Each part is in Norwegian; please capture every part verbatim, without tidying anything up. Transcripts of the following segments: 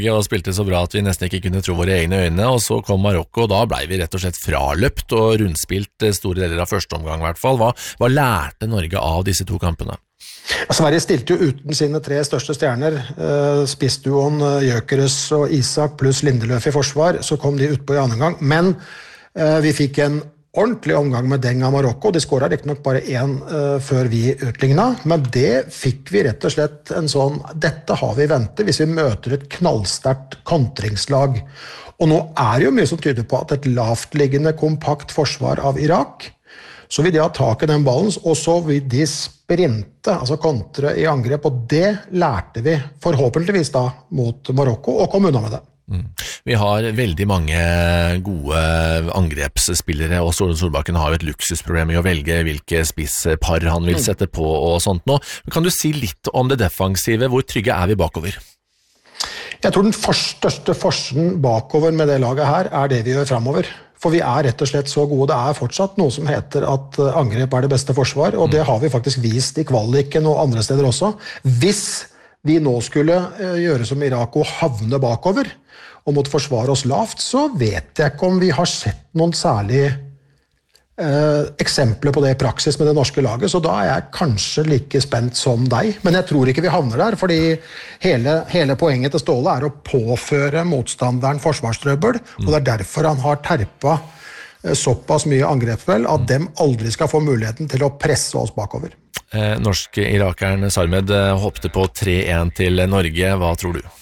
Og spilte så bra at vi nesten ikke kunne tro våre egne øyne, og så kom Marokko, og da ble vi rett og slett fraløpt og rundspilt store deler av første omgang i hvert fall. Hva, hva lærte Norge av disse to kampene? Sverige stilte jo uten sine tre største stjerner, eh, spissduoen Gyökeres og Isak pluss Lindeløf i forsvar, så kom de ut på i annen gang, men eh, vi fikk en ordentlig omgang med Deng av Marokko. De skåret ikke nok bare én uh, før vi utlignet, men det fikk vi rett og slett en sånn, dette har vi ventet hvis vi møter et knallsterkt kontringslag. Og nå er det jo mye som tyder på at et lavtliggende kompakt forsvar av Irak, så vil de ha tak i den ballen, og så vil de sprinte, altså kontre i angrep, og det lærte vi forhåpentligvis da mot Marokko, og kom unna med det. Mm. Vi har veldig mange gode angrepsspillere, og Ståle Solbakken har jo et luksusproblem i å velge hvilke spisspar han vil sette på og sånt nå. Kan du si litt om det defensive? Hvor trygge er vi bakover? Jeg tror den største forskjellen bakover med det laget her er det vi gjør fremover. For vi er rett og slett så gode. Det er fortsatt noe som heter at angrep er det beste forsvar, og det har vi faktisk vist i kvaliken og andre steder også. Hvis vi nå skulle gjøre som Irak og havne bakover, og måtte forsvare oss lavt, så vet jeg ikke om vi har sett noen særlige eh, eksempler på det i praksis med det norske laget, så da er jeg kanskje like spent som deg. Men jeg tror ikke vi havner der, fordi hele, hele poenget til Ståle er å påføre motstanderen forsvarstrøbbel, og det er derfor han har terpet eh, såpass mye angrepsspill at dem aldri skal få muligheten til å presse oss bakover. Eh, Norsk-irakeren Sarmed eh, hoppte på tre én til Norge. Hva tror du?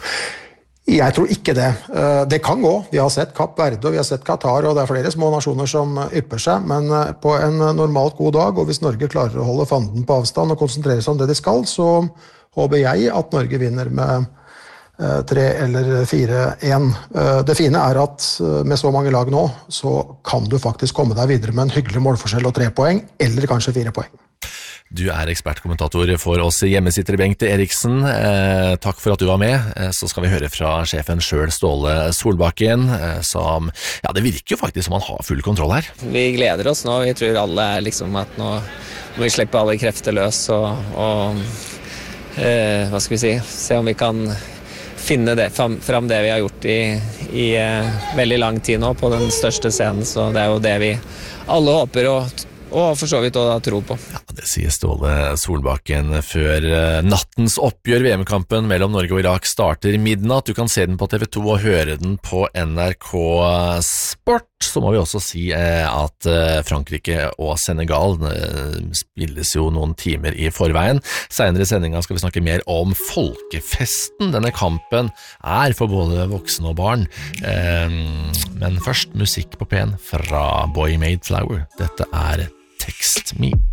Jeg tror ikke det. Det kan gå. Vi har sett Kapp Verde, og vi har sett Qatar, og det er flere små nasjoner som ypper seg, men på en normalt god dag, og hvis Norge klarer å holde fanden på avstand og konsentrere seg om det de skal, så håper jeg at Norge vinner med tre eller fire én. Det fine er at med så mange lag nå, så kan du faktisk komme deg videre med en hyggelig målforskjell og tre poeng, eller kanskje fire poeng. Du er ekspertkommentator for oss hjemmesittere, Bengt Eriksen. Eh, takk for at du var med. Eh, så skal vi høre fra sjefen selv, Ståle Solbakken, eh, som, ja, det virker jo faktisk som han har full kontroll her. Vi gleder oss nå. Vi tror alle er liksom at nå må vi slippe alle krefter løs og, og eh, hva skal vi si, se om vi kan finne det, fram det vi har gjort i, i eh, veldig lang tid nå på den største scenen. Så det er jo det vi alle håper og og for så vidt å tro på. Ja, det sier Ståle Solbakken før nattens oppgjør. V M-kampen mellom Norge og Irak starter midnatt. Du kan se den på T V to og høre den på N R K Sport. Så må vi også si at Frankrike og Senegal spilles jo noen timer i forveien. Senere i sendingen skal vi snakke mer om folkefesten. Denne kampen er for både voksne og barn. Men først musikk på P en fra Boy Made Flower. Dette er Text Me.